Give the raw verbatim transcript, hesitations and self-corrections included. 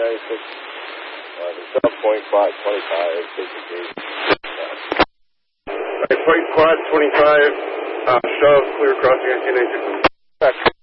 ninety-six. Uh, the sub point quad twenty-five, basically. Uh, point quad twenty-five, uh, shove, clear crossing at N ninety-six.